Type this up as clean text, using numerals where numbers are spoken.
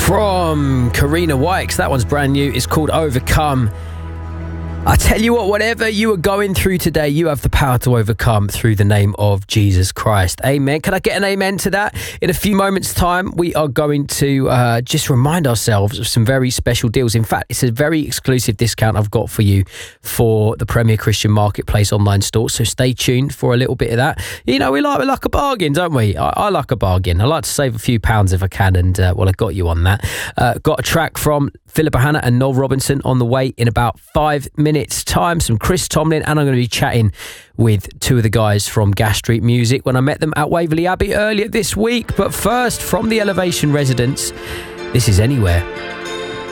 from Karina Wykes. That one's brand new. It's called Overcome. I tell you what, whatever you are going through today, you have the power to overcome through the name of Jesus Christ. Amen. Can I get an amen to that? In a few moments' time, we are going to just remind ourselves of some very special deals. In fact, it's a very exclusive discount I've got for you for the Premier Christian Marketplace online store. So stay tuned for a little bit of that. You know, we like a bargain, don't we? I like a bargain. I like to save a few pounds if I can. And, well, I got you on that. Got a track from Philippa Hanna and Noel Robinson on the way in about 5 minutes time. Some Chris Tomlin, and I'm going to be chatting with two of the guys from Gas Street Music when I met them at Waverley Abbey earlier this week. But first, from the Elevation residence, this is Anywhere.